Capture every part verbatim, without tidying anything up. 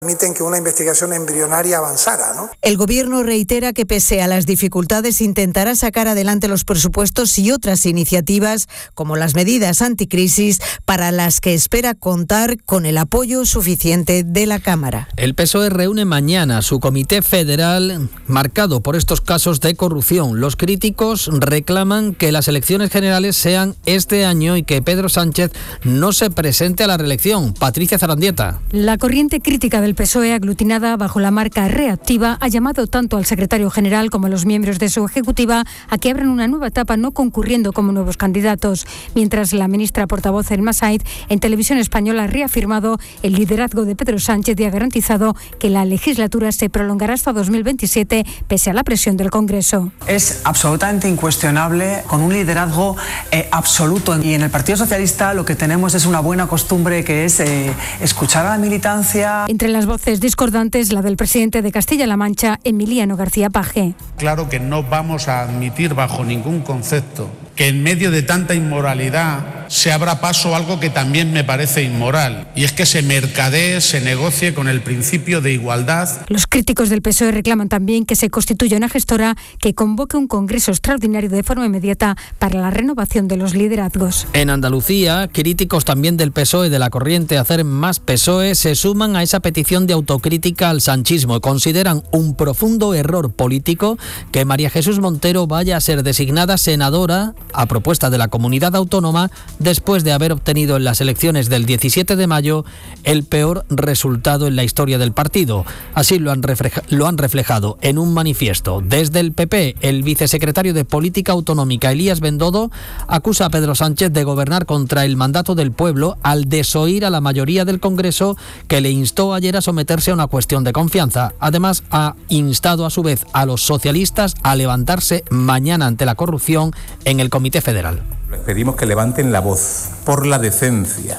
permiten que una investigación embrionaria avanzara, ¿no? El Gobierno reitera que pese a las dificultades intentará sacar adelante los presupuestos y otras iniciativas como las medidas anticrisis para las que espera contar con el apoyo suficiente de la Cámara. El P S O E reúne mañana su comité federal marcado por estos casos de corrupción. Los críticos reclaman que las elecciones generales sean este año y que Pedro Sánchez no se presente a la reelección. Patricia Zarandieta. La corriente crítica del P S O E, aglutinada bajo la marca Reactiva, ha llamado tanto al secretario general como a los miembros de su ejecutiva a que abran una nueva etapa no concurriendo como nuevos candidatos. Mientras la ministra portavoz Elma Said en Televisión Española ha reafirmado el liderazgo de Pedro Sánchez y ha garantizado que la legislatura se prolongará hasta dos mil veintisiete pese a la presión del Congreso. Es absolutamente incuestionable, con un liderazgo eh, absoluto. Y en el Partido Socialista lo que tenemos es una buena costumbre, que es eh, escuchar a la militancia. Entre las voces discordantes, la del presidente de Castilla-La Mancha, Emiliano García Paje. Claro que no vamos a admitir bajo ningún concepto que en medio de tanta inmoralidad se abra paso a algo que también me parece inmoral, y es que se mercadee, se negocie con el principio de igualdad. Los críticos del P S O E reclaman también que se constituya una gestora que convoque un congreso extraordinario de forma inmediata para la renovación de los liderazgos. En Andalucía, críticos también del P S O E de la corriente Hacer Más P S O E se suman a esa petición de autocrítica al sanchismo y consideran un profundo error político que María Jesús Montero vaya a ser designada senadora a propuesta de la comunidad autónoma después de haber obtenido en las elecciones del diecisiete de mayo el peor resultado en la historia del partido. Así lo han, refleja, lo han reflejado en un manifiesto. Desde el P P, el vicesecretario de Política Autonómica, Elías Bendodo, acusa a Pedro Sánchez de gobernar contra el mandato del pueblo al desoír a la mayoría del Congreso, que le instó ayer a someterse a una cuestión de confianza. Además, ha instado a su vez a los socialistas a levantarse mañana ante la corrupción en el Comité Federal. Les pedimos que levanten la voz por la decencia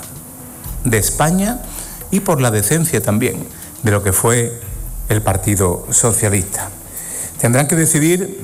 de España y por la decencia también de lo que fue el Partido Socialista. Tendrán que decidir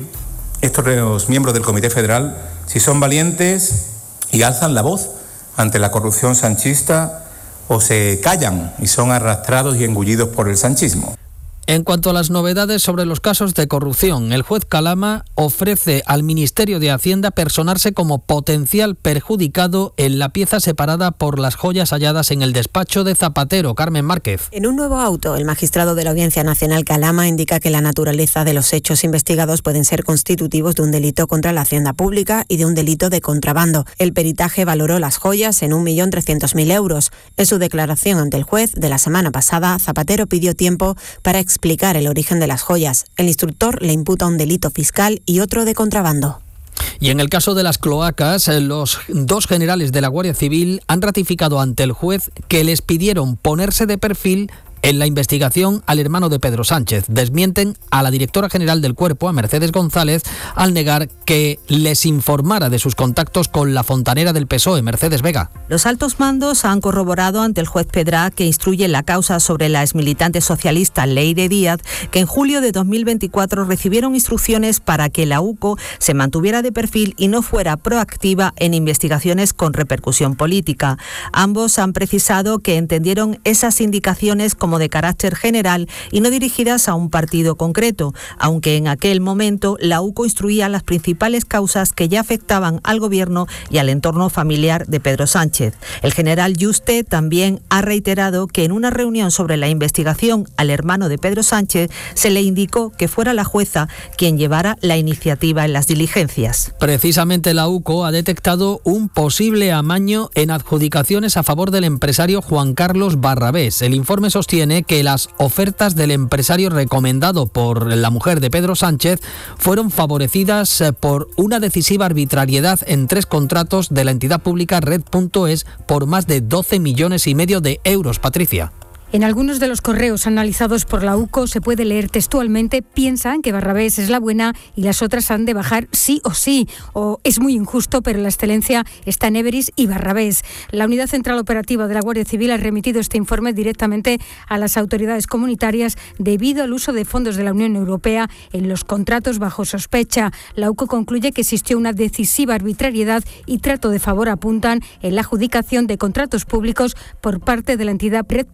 estos miembros del Comité Federal si son valientes y alzan la voz ante la corrupción sanchista o se callan y son arrastrados y engullidos por el sanchismo. En cuanto a las novedades sobre los casos de corrupción, el juez Calama ofrece al Ministerio de Hacienda personarse como potencial perjudicado en la pieza separada por las joyas halladas en el despacho de Zapatero. Carmen Márquez. En un nuevo auto, el magistrado de la Audiencia Nacional Calama indica que la naturaleza de los hechos investigados pueden ser constitutivos de un delito contra la hacienda pública y de un delito de contrabando. El peritaje valoró las joyas en un millón trescientos mil euros. En su declaración ante el juez de la semana pasada, Zapatero pidió tiempo para explicar explicar el origen de las joyas. El instructor le imputa un delito fiscal y otro de contrabando. Y en el caso de las cloacas, los dos generales de la Guardia Civil han ratificado ante el juez que les pidieron ponerse de perfil en la investigación al hermano de Pedro Sánchez. Desmienten a la directora general del Cuerpo, a Mercedes González, al negar que les informara de sus contactos con la fontanera del P S O E, Mercedes Vega. Los altos mandos han corroborado ante el juez Pedrá, que instruye la causa sobre la exmilitante socialista Leire Díaz, que en julio de dos mil veinticuatro recibieron instrucciones para que la U C O se mantuviera de perfil y no fuera proactiva en investigaciones con repercusión política. Ambos han precisado que entendieron esas indicaciones como como de carácter general y no dirigidas a un partido concreto, aunque en aquel momento la U C O instruía las principales causas que ya afectaban al gobierno y al entorno familiar de Pedro Sánchez. El general Yuste también ha reiterado que en una reunión sobre la investigación al hermano de Pedro Sánchez se le indicó que fuera la jueza quien llevara la iniciativa en las diligencias. Precisamente la U C O ha detectado un posible amaño en adjudicaciones a favor del empresario Juan Carlos Barrabés. El informe sostiene que las ofertas del empresario recomendado por la mujer de Pedro Sánchez fueron favorecidas por una decisiva arbitrariedad en tres contratos de la entidad pública Red punto es por más de doce millones y medio de euros. Patricia. En algunos de los correos analizados por la U C O se puede leer textualmente: piensan que Barrabés es la buena y las otras han de bajar sí o sí, o es muy injusto pero la excelencia está en Everis y Barrabés. La Unidad Central Operativa de la Guardia Civil ha remitido este informe directamente a las autoridades comunitarias debido al uso de fondos de la Unión Europea en los contratos bajo sospecha. La U C O concluye que existió una decisiva arbitrariedad y trato de favor, apuntan, en la adjudicación de contratos públicos por parte de la entidad Red punto es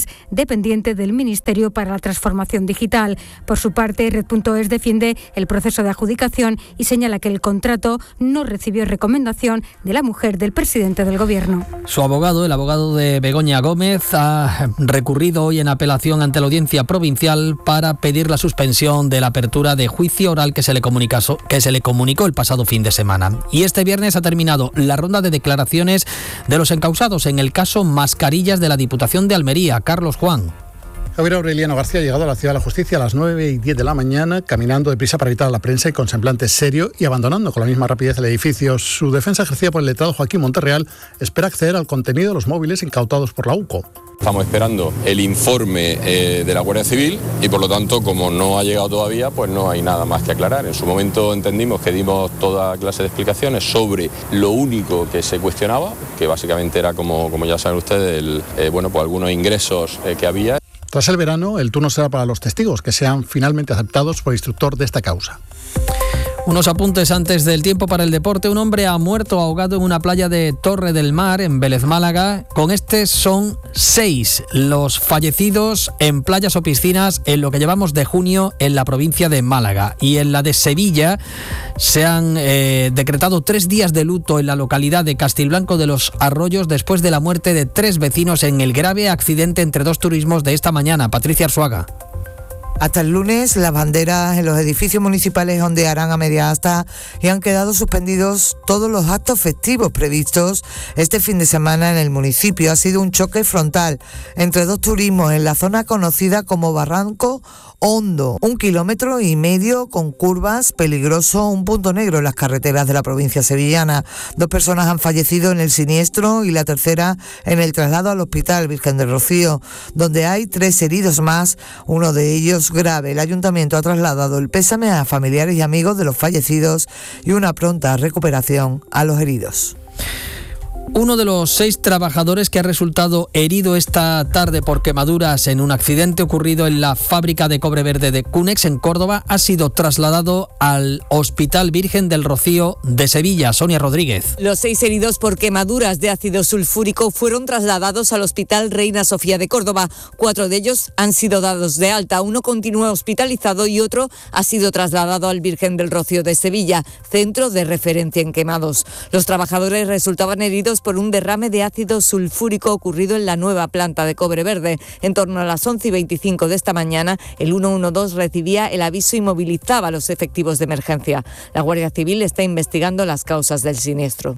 es dependiente del Ministerio para la Transformación Digital. Por su parte, Red punto es defiende el proceso de adjudicación y señala que el contrato no recibió recomendación de la mujer del presidente del Gobierno. Su abogado, el abogado de Begoña Gómez, ha recurrido hoy en apelación ante la Audiencia Provincial para pedir la suspensión de la apertura de juicio oral que se le comunicó, que se le comunicó el pasado fin de semana. Y este viernes ha terminado la ronda de declaraciones de los encausados en el caso Mascarillas de la Diputación de Almería. Carlos Juan. Javier Aureliano García ha llegado a la Ciudad de la Justicia a las nueve y diez de la mañana, caminando deprisa para evitar a la prensa y con semblante serio y abandonando con la misma rapidez el edificio. Su defensa, ejercida por el letrado Joaquín Monterreal, espera acceder al contenido de los móviles incautados por la U C O. Estamos esperando el informe eh, de la Guardia Civil y, por lo tanto, como no ha llegado todavía, pues no hay nada más que aclarar. En su momento entendimos que dimos toda clase de explicaciones sobre lo único que se cuestionaba, que básicamente era, como, como ya saben ustedes, el, eh, bueno, pues algunos ingresos eh, que había. Tras el verano, el turno será para los testigos, que sean finalmente aceptados por el instructor de esta causa. Unos apuntes antes del tiempo para el deporte. Un hombre ha muerto ahogado en una playa de Torre del Mar, en Vélez, Málaga. Con este son seis los fallecidos en playas o piscinas en lo que llevamos de junio en la provincia de Málaga. Y en la de Sevilla se han eh, decretado tres días de luto en la localidad de Castilblanco de los Arroyos después de la muerte de tres vecinos en el grave accidente entre dos turismos de esta mañana. Patricia Arzuaga. Hasta el lunes, las banderas en los edificios municipales ondearán a media asta y han quedado suspendidos todos los actos festivos previstos este fin de semana en el municipio. Ha sido un choque frontal entre dos turismos en la zona conocida como Barranco Hondo, un kilómetro y medio con curvas, peligroso, un punto negro en las carreteras de la provincia sevillana. Dos personas han fallecido en el siniestro y la tercera en el traslado al Hospital Virgen del Rocío, donde hay tres heridos más, uno de ellos grave. El ayuntamiento ha trasladado el pésame a familiares y amigos de los fallecidos y una pronta recuperación a los heridos. Uno de los seis trabajadores que ha resultado herido esta tarde por quemaduras en un accidente ocurrido en la fábrica de cobre verde de Cunex en Córdoba ha sido trasladado al Hospital Virgen del Rocío de Sevilla. Sonia Rodríguez. Los seis heridos por quemaduras de ácido sulfúrico fueron trasladados al Hospital Reina Sofía de Córdoba. Cuatro de ellos han sido dados de alta. Uno continúa hospitalizado y otro ha sido trasladado al Virgen del Rocío de Sevilla, centro de referencia en quemados. Los trabajadores resultaban heridos por un derrame de ácido sulfúrico ocurrido en la nueva planta de cobre verde. En torno a las once y veinticinco de esta mañana, el ciento doce recibía el aviso y movilizaba a los efectivos de emergencia. La Guardia Civil está investigando las causas del siniestro.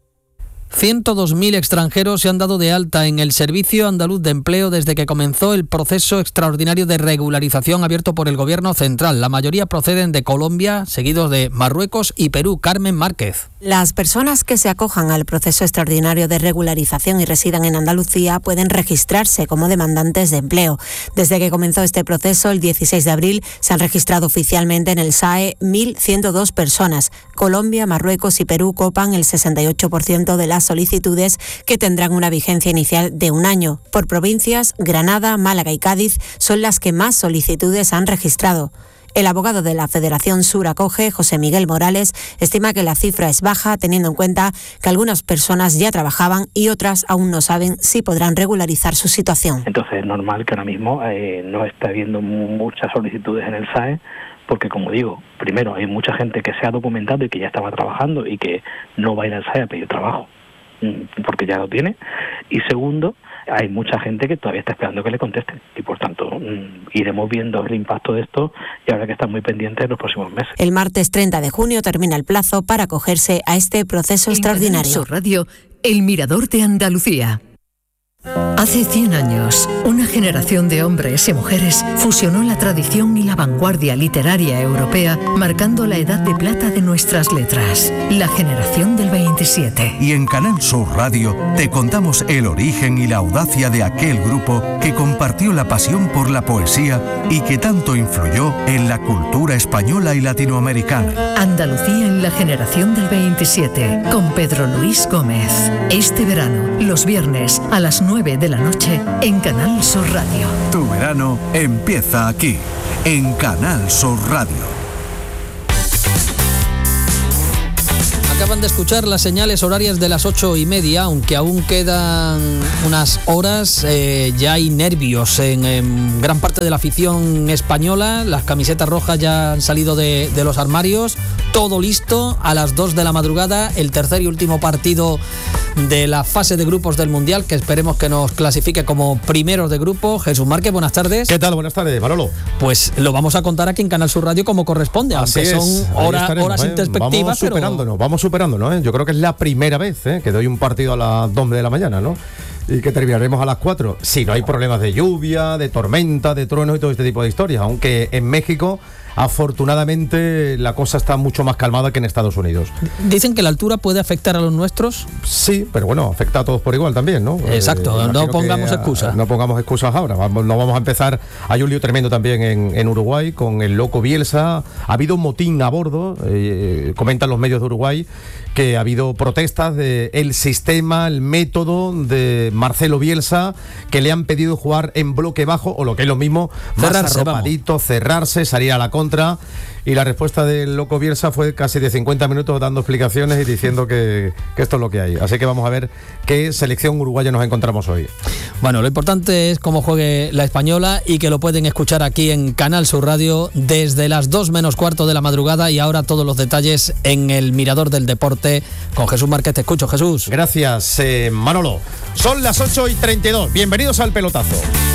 ciento dos mil extranjeros se han dado de alta en el Servicio Andaluz de Empleo desde que comenzó el proceso extraordinario de regularización abierto por el Gobierno central. La mayoría proceden de Colombia, seguidos de Marruecos y Perú. Carmen Márquez. Las personas que se acojan al proceso extraordinario de regularización y residan en Andalucía pueden registrarse como demandantes de empleo. Desde que comenzó este proceso, el dieciséis de abril, se han registrado oficialmente en el S A E mil ciento dos personas. Colombia, Marruecos y Perú copan el sesenta y ocho por ciento de las solicitudes, que tendrán una vigencia inicial de un año. Por provincias, Granada, Málaga y Cádiz son las que más solicitudes han registrado. El abogado de la Federación Sur Acoge, José Miguel Morales, estima que la cifra es baja teniendo en cuenta que algunas personas ya trabajaban y otras aún no saben si podrán regularizar su situación. Entonces es normal que ahora mismo eh, no esté habiendo muchas solicitudes en el S A E, porque, como digo, primero hay mucha gente que se ha documentado y que ya estaba trabajando y que no va a ir al S A E a pedir trabajo porque ya lo tiene, y segundo, hay mucha gente que todavía está esperando que le contesten y, por tanto, iremos viendo el impacto de esto y habrá que estar muy pendientes en los próximos meses. El martes treinta de junio termina el plazo para acogerse a este proceso en extraordinario. Canal Sur Radio, El Mirador de Andalucía. Hace cien años, una generación de hombres y mujeres fusionó la tradición y la vanguardia literaria europea, marcando la edad de plata de nuestras letras, la generación del veintisiete. Y en Canal Sur Radio te contamos el origen y la audacia de aquel grupo que compartió la pasión por la poesía y que tanto influyó en la cultura española y latinoamericana. Andalucía en la generación del veintisiete, con Pedro Luis Gómez. Este verano, los viernes a las nueve de la noche en Canal Sur Radio. Tu verano empieza aquí, en Canal Sur Radio. Acaban de escuchar las señales horarias de las ocho y media, aunque aún quedan unas horas. Eh, ya hay nervios en, en gran parte de la afición española. Las camisetas rojas ya han salido de, de los armarios. Todo listo. A las dos de la madrugada, el tercer y último partido de la fase de grupos del Mundial, que esperemos que nos clasifique como primeros de grupo. Jesús Márquez, buenas tardes. ¿Qué tal? Buenas tardes, Manolo. Pues lo vamos a contar aquí en Canal Sur Radio como corresponde, Así aunque es, son hora, horas ¿eh? introspectivas. Vamos superándonos, pero... vamos superándonos, ¿eh? Yo creo que es la primera vez ¿eh? que doy un partido a las dos de la mañana, ¿no? Y que terminaremos a las cuatro. Si no hay problemas de lluvia, de tormenta, de truenos y todo este tipo de historias, aunque en México afortunadamente la cosa está mucho más calmada que en Estados Unidos. Dicen que la altura puede afectar a los nuestros. Sí, pero bueno, afecta a todos por igual también, ¿no? Exacto, eh, no pongamos excusas. No pongamos excusas ahora, vamos, no vamos a empezar. Hay un lío tremendo también en, en Uruguay con el loco Bielsa. Ha habido un motín a bordo, eh, comentan los medios de Uruguay, que ha habido protestas del sistema, el método de Marcelo Bielsa, que le han pedido jugar en bloque bajo, o lo que es lo mismo, cerrarse, más arropadito, vamos. cerrarse, salir a la contra. Y la respuesta del loco Bielsa fue casi de cincuenta minutos dando explicaciones y diciendo que, que esto es lo que hay. Así que vamos a ver qué selección uruguaya nos encontramos hoy. Bueno, lo importante es cómo juegue la española y que lo pueden escuchar aquí en Canal Sur Radio desde las dos menos cuarto de la madrugada, y ahora todos los detalles en el Mirador del Deporte con Jesús Márquez. Te escucho, Jesús. Gracias, eh, Manolo. Son las ocho y treinta y dos. Bienvenidos al Pelotazo.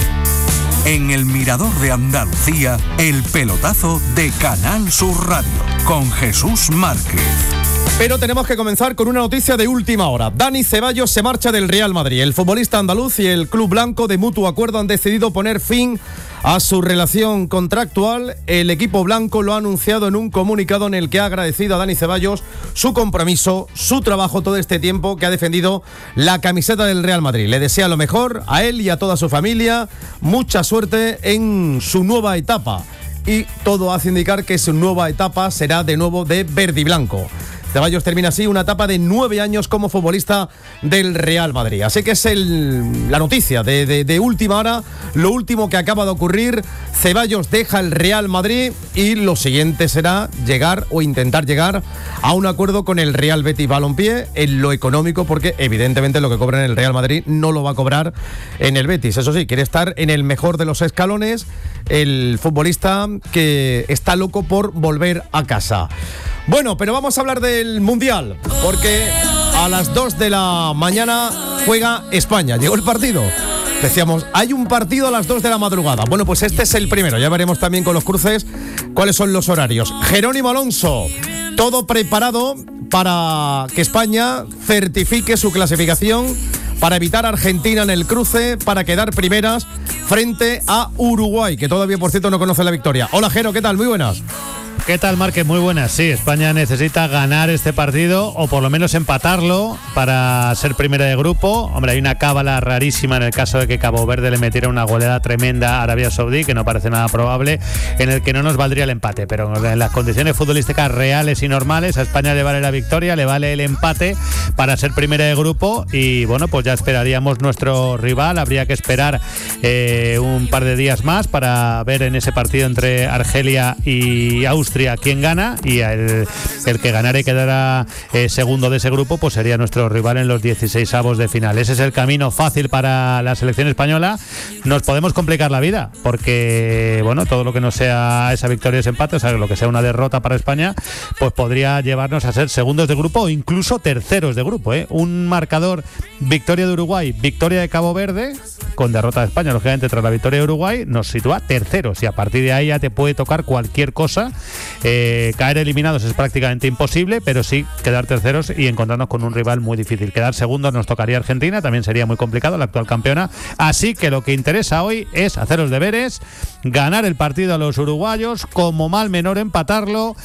En el Mirador de Andalucía, el pelotazo de Canal Sur Radio, con Jesús Márquez. Pero tenemos que comenzar con una noticia de última hora. Dani Ceballos se marcha del Real Madrid. El futbolista andaluz y el club blanco de mutuo acuerdo han decidido poner fin a su relación contractual. El equipo blanco lo ha anunciado en un comunicado en el que ha agradecido a Dani Ceballos su compromiso, su trabajo todo este tiempo que ha defendido la camiseta del Real Madrid. Le desea lo mejor a él y a toda su familia, mucha suerte en su nueva etapa. Y todo hace indicar que su nueva etapa será de nuevo de verde y blanco. Ceballos termina así una etapa de nueve años como futbolista del Real Madrid. Así que es el, la noticia de, de, de última hora, lo último que acaba de ocurrir. Ceballos deja el Real Madrid y lo siguiente será llegar o intentar llegar a un acuerdo con el Real Betis Balompié en lo económico, porque evidentemente lo que cobra en el Real Madrid no lo va a cobrar en el Betis. Eso sí, quiere estar en el mejor de los escalones, el futbolista que está loco por volver a casa. Bueno, pero vamos a hablar del Mundial, porque a las dos de la mañana juega España. Llegó el partido. Decíamos, hay un partido a las dos de la madrugada. Bueno, pues este es el primero. Ya veremos también con los cruces cuáles son los horarios. Jerónimo Alonso, todo preparado para que España certifique su clasificación, para evitar a Argentina en el cruce, para quedar primeras frente a Uruguay, que todavía, por cierto, no conoce la victoria. Hola, Jero, ¿qué tal? Muy buenas. ¿Qué tal, Márquez? Muy buenas. Sí, España necesita ganar este partido o por lo menos empatarlo para ser primera de grupo. Hombre, hay una cábala rarísima en el caso de que Cabo Verde le metiera una goleada tremenda a Arabia Saudí, que no parece nada probable, en el que no nos valdría el empate. Pero en las condiciones futbolísticas reales y normales, a España le vale la victoria, le vale el empate para ser primera de grupo. Y bueno, pues ya esperaríamos nuestro rival. Habría que esperar eh, un par de días más para ver en ese partido entre Argelia y Austria quién gana, y el, el que ganara y quedara eh, segundo de ese grupo pues sería nuestro rival en los dieciseisavos de final. Ese es el camino fácil para la selección española. Nos podemos complicar la vida porque bueno, todo lo que no sea esa victoria, ese empate, o sea, lo que sea una derrota para España, pues podría llevarnos a ser segundos de grupo o incluso terceros de grupo, ¿eh? Un marcador: victoria de Uruguay, victoria de Cabo Verde, con derrota de España, lógicamente, tras la victoria de Uruguay, nos sitúa terceros, y a partir de ahí ya te puede tocar cualquier cosa. Eh, caer eliminados es prácticamente imposible, pero sí quedar terceros y encontrarnos con un rival muy difícil. Quedar segundos nos tocaría Argentina, también sería muy complicado, la actual campeona. Así que lo que interesa hoy es hacer los deberes, ganar el partido a los uruguayos, como mal menor empatarlo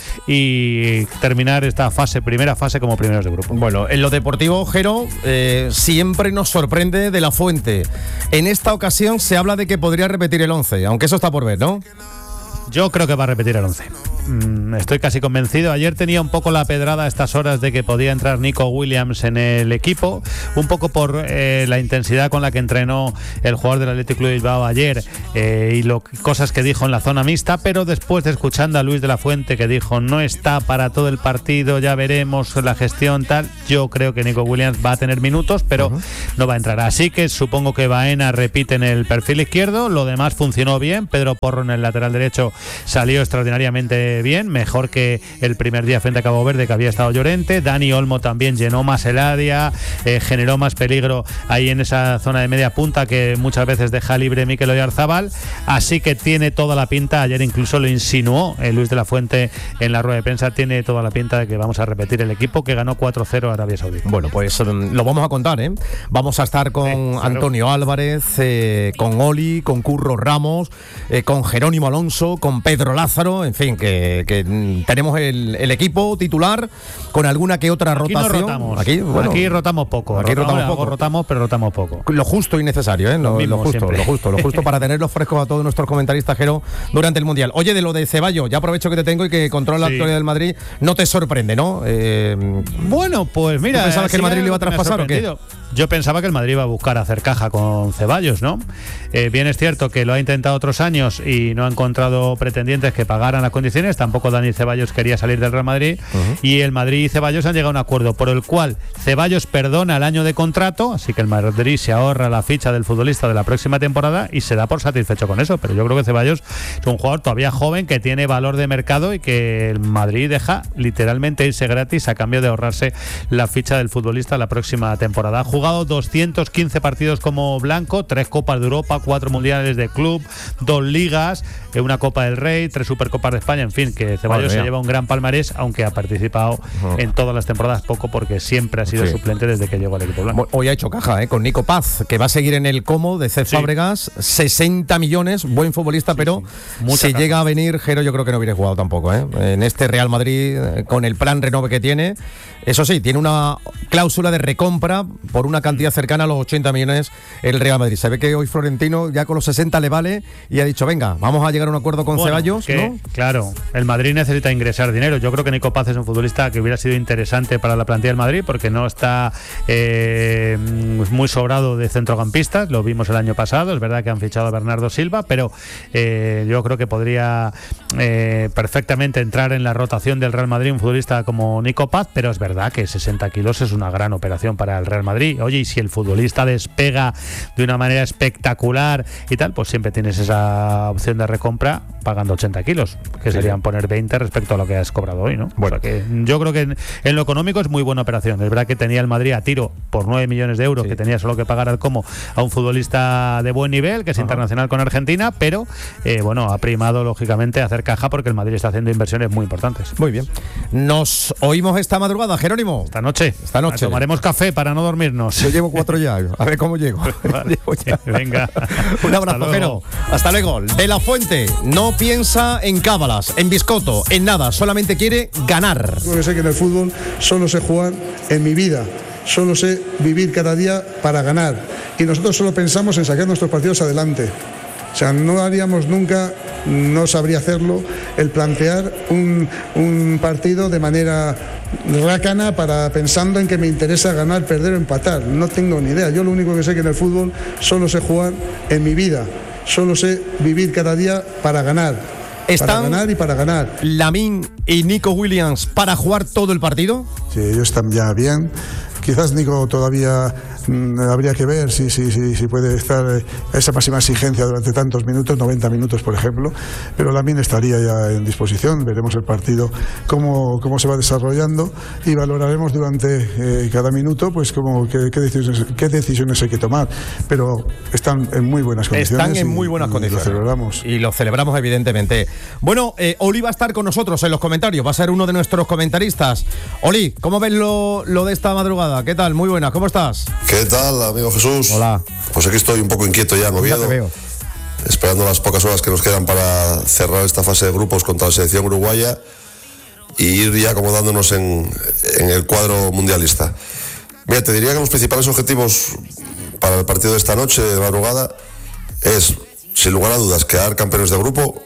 y terminar esta fase, primera fase, como primeros de grupo. Bueno, en lo deportivo, Jero, eh, siempre nos sorprende De La Fuente. En esta ocasión se habla de que podría repetir el once, aunque eso está por ver, ¿no? Yo creo que va a repetir el once. mmm, estoy casi convencido. Ayer tenía un poco la pedrada a estas horas de que podía entrar Nico Williams en el equipo, un poco por eh, la intensidad con la que entrenó el jugador del Athletic Club de Bilbao ayer eh, y lo cosas que dijo en la zona mixta, pero después de escuchando a Luis de la Fuente que dijo no está para todo el partido, ya veremos la gestión tal, yo creo que Nico Williams va a tener minutos, pero uh-huh. no va a entrar. Así que supongo que Baena repite en el perfil izquierdo, lo demás funcionó bien. Pedro Porro en el lateral derecho salió extraordinariamente bien, mejor que el primer día frente a Cabo Verde, que había estado Llorente. Dani Olmo también llenó más el área, eh, generó más peligro ahí en esa zona de media punta que muchas veces deja libre Mikel Oyarzabal, así que tiene toda la pinta, ayer incluso lo insinuó eh, Luis de la Fuente en la rueda de prensa, tiene toda la pinta de que vamos a repetir el equipo que ganó cuatro cero a Arabia Saudí. Bueno, pues um, lo vamos a contar, ¿eh? Vamos a estar con eh, claro. Antonio Álvarez, eh, con Oli, con Curro Ramos, eh, con Jerónimo Alonso, con Pedro Lázaro, en fin, que, que mm, tenemos el, el equipo titular con alguna que otra aquí rotación. No rotamos. Aquí, bueno, aquí rotamos poco. Aquí rotamos, rotamos poco. Rotamos, pero rotamos poco. Lo justo y necesario, ¿eh? Lo, lo, mismo, lo justo, siempre. lo justo, lo justo para tenerlos frescos a todos nuestros comentaristas, Jero, durante el Mundial. Oye, de lo de Ceballos, ya aprovecho que te tengo y que controla sí. la actualidad del Madrid, no te sorprende, ¿no? Eh, bueno, pues mira, ¿tú pensabas que el Madrid lo iba a traspasar o qué? Yo pensaba que el Madrid iba a buscar hacer caja con Ceballos, ¿no? Eh, bien es cierto que lo ha intentado otros años y no ha encontrado pretendientes que pagaran las condiciones. Tampoco Dani Ceballos quería salir del Real Madrid. Uh-huh. Y el Madrid y Ceballos han llegado a un acuerdo por el cual Ceballos perdona el año de contrato, así que el Madrid se ahorra la ficha del futbolista de la próxima temporada y se da por satisfecho con eso. Pero yo creo que Ceballos es un jugador todavía joven que tiene valor de mercado y que el Madrid deja literalmente irse gratis a cambio de ahorrarse la ficha del futbolista la próxima temporada. Ha jugado doscientos quince partidos como blanco, tres Copas de Europa, cuatro Mundiales de Club, dos Ligas, una Copa del Rey, tres Supercopas de España, en fin, que Ceballos se lleva un gran palmarés, aunque ha participado uh-huh. en todas las temporadas poco porque siempre ha sido sí. suplente desde que llegó al equipo blanco. Hoy ha hecho caja, ¿eh? Con Nico Paz, que va a seguir en el Como de Cesc sí. Fábregas, sesenta millones, buen futbolista, sí, pero sí. si caja. llega a venir, Jero, yo creo que no hubiera jugado tampoco, ¿eh? En este Real Madrid, con el plan renove que tiene, eso sí, tiene una cláusula de recompra por una cantidad cercana a los ochenta millones el Real Madrid. Se ve que hoy Florentino ya con los sesenta le vale y ha dicho, venga, vamos a llegar a un acuerdo con bueno, Ceballos, que, ¿no? Claro, el Madrid necesita ingresar dinero. Yo creo que Nico Paz es un futbolista que hubiera sido interesante para la plantilla del Madrid porque no está eh, muy sobrado de centrocampistas, lo vimos el año pasado, es verdad que han fichado a Bernardo Silva, pero eh, yo creo que podría eh, perfectamente entrar en la rotación del Real Madrid un futbolista como Nico Paz, pero es verdad que sesenta kilos es una gran operación para el Real Madrid. Oye, y si el futbolista despega de una manera espectacular y tal, pues siempre tienes esa opción de recompra pagando ochenta kilos, que sí, serían sí. poner veinte respecto a lo que has cobrado hoy, ¿no? Bueno, o sea que yo creo que en, en lo económico es muy buena operación. Es verdad que tenía el Madrid a tiro por nueve millones de euros, sí. que tenía solo que pagar al Como a un futbolista de buen nivel, que es Ajá. internacional con Argentina, pero eh, bueno, ha primado lógicamente hacer caja porque el Madrid está haciendo inversiones muy importantes. Muy bien. Nos oímos esta madrugada, Jerónimo. Esta noche. Esta noche. Tomaremos café para no dormirnos. Yo llevo cuatro ya, a ver cómo llego. Vale. Venga. Un abrazo, Jero. Hasta luego. De la Fuente no piensa en cábalas, en biscoto, en nada, solamente quiere ganar. Yo sé que en el fútbol solo sé jugar en mi vida, solo sé vivir cada día para ganar. Y nosotros solo pensamos en sacar nuestros partidos adelante. O sea, no haríamos nunca, no sabría hacerlo, el plantear un, un partido de manera rácana para pensando en que me interesa ganar, perder o empatar. No tengo ni idea. Yo lo único que sé que en el fútbol solo sé jugar en mi vida, solo sé vivir cada día para ganar. ¿Están para ganar y para ganar. Lamine y Nico Williams para jugar todo el partido? Sí, ellos están ya bien. Quizás Nico todavía mmm, habría que ver si, si, si, si puede estar a eh, esa máxima exigencia durante tantos minutos, noventa minutos por ejemplo, pero Lamine estaría ya en disposición. Veremos el partido cómo, cómo se va desarrollando y valoraremos durante eh, cada minuto pues cómo, qué, qué, decisiones, qué decisiones hay que tomar, pero están en muy buenas condiciones. Están en muy buenas y, condiciones. Y lo celebramos. Y lo celebramos evidentemente. Bueno, eh, Oli va a estar con nosotros en los comentarios, va a ser uno de nuestros comentaristas. Oli, ¿cómo ves lo, lo de esta madrugada? ¿Qué tal? Muy buenas, ¿cómo estás? ¿Qué tal, amigo Jesús? Hola. Pues aquí estoy un poco inquieto ya, en Oviedo, ya te veo. Esperando las pocas horas que nos quedan para cerrar esta fase de grupos contra la selección uruguaya y ir ya acomodándonos en, en el cuadro mundialista. Mira, te diría que los principales objetivos para el partido de esta noche de madrugada es, sin lugar a dudas, quedar campeones de grupo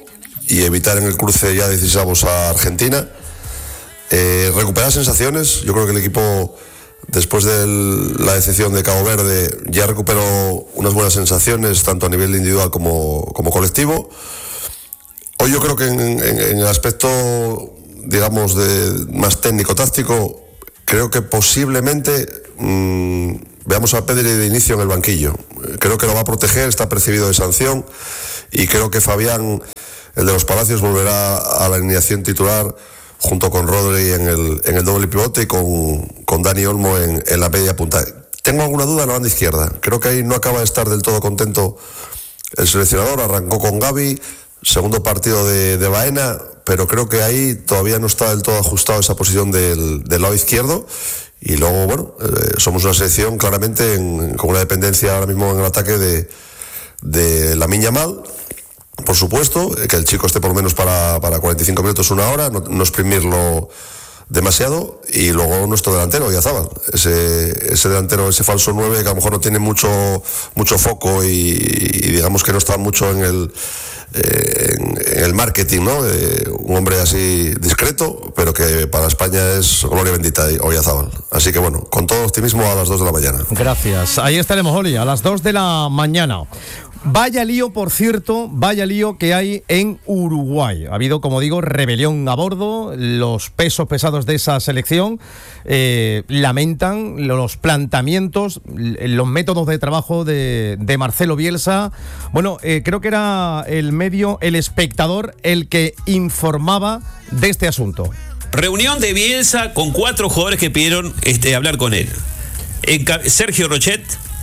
y evitar en el cruce ya decisivos a Argentina. Eh, recuperar sensaciones. Yo creo que el equipo, después de la decepción de Cabo Verde, ya recuperó unas buenas sensaciones, tanto a nivel individual como, como colectivo. Hoy yo creo que en, en, en el aspecto, digamos, de más técnico-táctico, creo que posiblemente mmm, veamos a Pedri de inicio en el banquillo. Creo que lo va a proteger, está percibido de sanción, y creo que Fabián, el de los Palacios, volverá a la alineación titular junto con Rodri en el, en el doble pivote y con, con Dani Olmo en, en la media punta. Tengo alguna duda en la banda izquierda. Creo que ahí no acaba de estar del todo contento el seleccionador. Arrancó con Gavi, segundo partido de, de Baena, pero creo que ahí todavía no está del todo ajustado esa posición del, del lado izquierdo. Y luego, bueno, eh, somos una selección claramente en, con una dependencia ahora mismo en el ataque de, de Lamine Yamal. Por supuesto, que el chico esté por lo menos para, para cuarenta y cinco minutos, una hora, no, no exprimirlo demasiado. Y luego nuestro delantero, Oyarzabal, ese, ese delantero, ese falso nueve que a lo mejor no tiene mucho, mucho foco y, y digamos que no está mucho en el, eh, en, en el marketing, ¿no? Eh, un hombre así discreto, pero que para España es gloria bendita, Oyarzabal. Así que bueno, con todo optimismo a las dos de la mañana. Gracias. Ahí estaremos, Oli, a las dos de la mañana. Vaya lío, por cierto, vaya lío que hay en Uruguay. Ha habido, como digo, rebelión a bordo. Los pesos pesados de esa selección eh, lamentan los planteamientos, los métodos de trabajo de, de Marcelo Bielsa. Bueno, eh, creo que era el medio El Espectador el que informaba de este asunto. Reunión de Bielsa con cuatro jugadores que pidieron este, hablar con él. Sergio Rochet,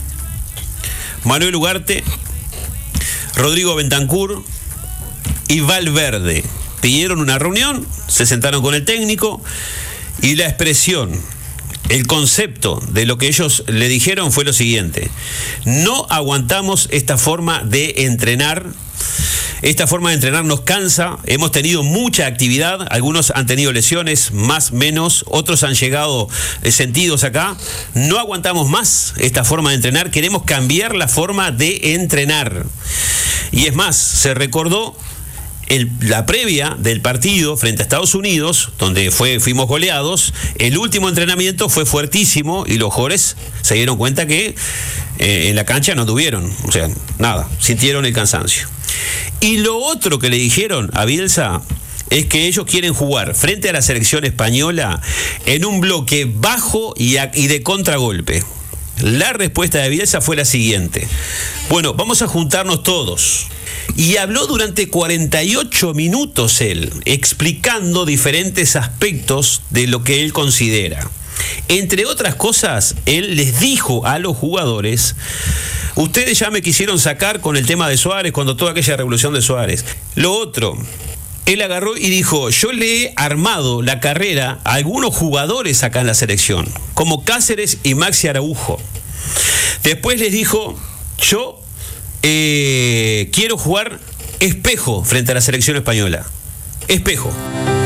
Manuel Ugarte, Rodrigo Bentancur y Valverde pidieron una reunión, se sentaron con el técnico y la expresión, el concepto de lo que ellos le dijeron fue lo siguiente: no aguantamos esta forma de entrenar. Esta forma de entrenar nos cansa, hemos tenido mucha actividad, algunos han tenido lesiones, más, menos, otros han llegado eh, sentidos acá. No aguantamos más esta forma de entrenar, queremos cambiar la forma de entrenar. Y es más, se recordó el, la previa del partido frente a Estados Unidos, donde fue, fuimos goleados. El último entrenamiento fue fuertísimo y los jugadores se dieron cuenta que eh, en la cancha no tuvieron, o sea, nada, sintieron el cansancio. Y lo otro que le dijeron a Bielsa es que ellos quieren jugar frente a la selección española en un bloque bajo y, a, y de contragolpe. La respuesta de Bielsa fue la siguiente: bueno, vamos a juntarnos todos. Y habló durante cuarenta y ocho minutos él, explicando diferentes aspectos de lo que él considera. Entre otras cosas, él les dijo a los jugadores: ustedes ya me quisieron sacar con el tema de Suárez, cuando toda aquella revolución de Suárez. Lo otro, él agarró y dijo: yo le he armado la carrera a algunos jugadores acá en la selección, como Cáceres y Maxi Araujo. Después les dijo: yo eh, quiero jugar espejo frente a la selección española. Espejo.